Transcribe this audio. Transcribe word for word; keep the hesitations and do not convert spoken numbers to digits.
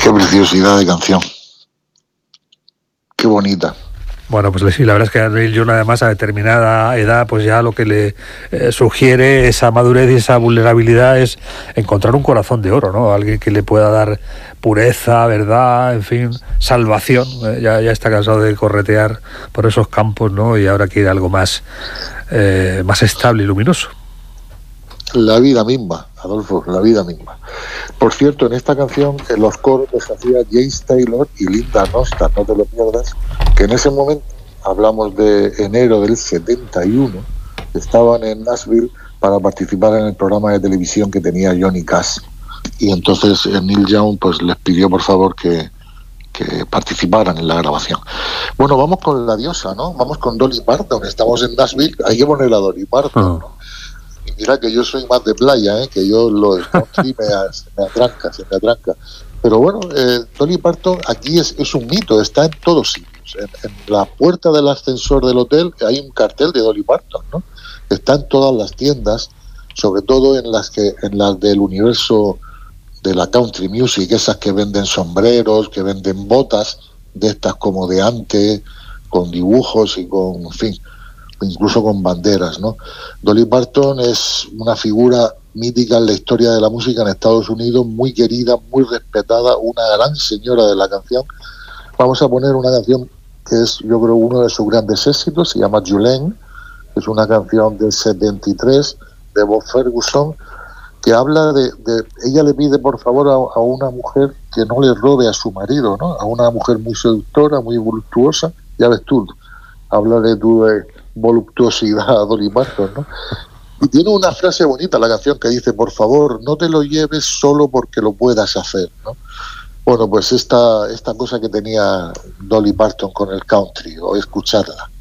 Qué preciosidad de canción. Qué bonita. Bueno, pues sí, la verdad es que a Neil Young, además, a determinada edad, pues ya lo que le eh, sugiere esa madurez y esa vulnerabilidad es encontrar un corazón de oro, ¿no? Alguien que le pueda dar pureza, verdad, en fin, salvación. Eh, ya, ya está cansado de corretear por esos campos, ¿no? Y ahora quiere algo más, eh, más estable y luminoso. La vida misma, Adolfo, la vida misma. Por cierto, en esta canción, en los coros los hacía James Taylor y Linda Ronstadt, no te lo pierdas, que en ese momento, hablamos de enero del setenta y uno, estaban en Nashville para participar en el programa de televisión que tenía Johnny Cash. Y entonces Neil Young pues les pidió por favor que, que participaran en la grabación. Bueno, vamos con la diosa, ¿no? Vamos con Dolly Parton. Estamos en Nashville, hay que poner a Dolly Parton, ¿no? Y mira que yo soy más de playa, ¿eh? Que yo lo de country me, me atranca, se me atranca. Pero bueno, eh, Dolly Parton aquí es, es un mito, está en todos sitios. En, en la puerta del ascensor del hotel hay un cartel de Dolly Parton, ¿no? Está en todas las tiendas, sobre todo en las que en las del universo de la country music, esas que venden sombreros, que venden botas, de estas como de antes, con dibujos y con, en fin, incluso con banderas, ¿no? Dolly Parton es una figura mítica en la historia de la música en Estados Unidos, muy querida, muy respetada, una gran señora de la canción. Vamos a poner una canción que es, yo creo, uno de sus grandes éxitos, se llama Jolene, es una canción del setenta y tres de Bob Ferguson, que habla de, de ella le pide por favor a, a una mujer que no le robe a su marido, ¿no? A una mujer muy seductora, muy voluptuosa, ya ves tú, habla de tu de voluptuosidad a Dolly Parton, ¿no? Y tiene una frase bonita la canción que dice, por favor, no te lo lleves solo porque lo puedas hacer, ¿no? Bueno, pues esta, esta cosa que tenía Dolly Parton con el country, o escucharla.